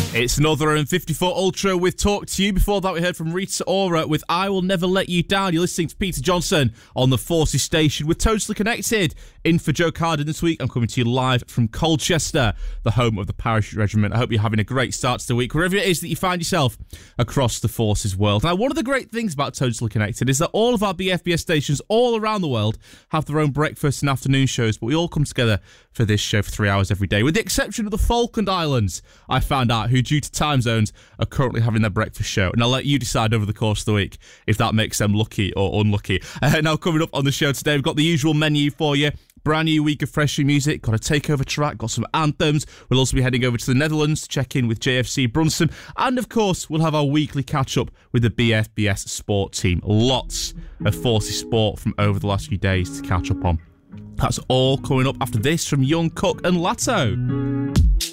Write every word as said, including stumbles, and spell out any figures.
It's another fifty-four Ultra with Talk to You. Before that, we heard from Rita Ora with I Will Never Let You Down. You're listening to Peter Johnson on the Forces Station. We're totally connected. In for Joe Carden this week. I'm coming to you live from Colchester, the home of the Parachute Regiment. I hope you're having a great start to the week, wherever it is that you find yourself across the Forces world. Now, one of the great things about Totally Connected is that all of our B F B S stations all around the world have their own breakfast and afternoon shows, but we all come together for this show for three hours every day, with the exception of the Falkland Islands, I found out, who, due to time zones, are currently having their breakfast show. And I'll let you decide over the course of the week if that makes them lucky or unlucky. Uh, now, coming up on the show today, we've got the usual menu for you. Brand new week of fresh new music, got a takeover track, got some anthems. We'll also be heading over to the Netherlands to check in with J F C Brunson. And of course, we'll have our weekly catch up with the B F B S sport team. Lots of Forces sport from over the last few days to catch up on. That's all coming up after this from Young Cook and Latto.